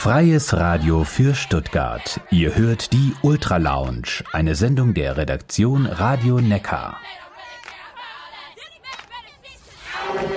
Freies Radio für Stuttgart. Ihr hört die Ultra Lounge, eine Sendung der Redaktion Radio Neckar.